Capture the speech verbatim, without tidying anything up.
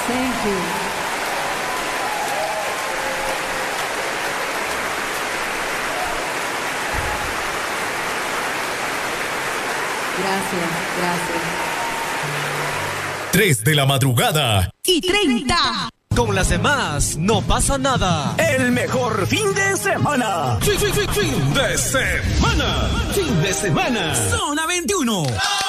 Thank you. Gracias, gracias. tres de la madrugada y treinta. Con las demás no pasa nada. El mejor fin de semana. Fin, fin, fin, fin de semana. Fin de semana. Zona veintiuno.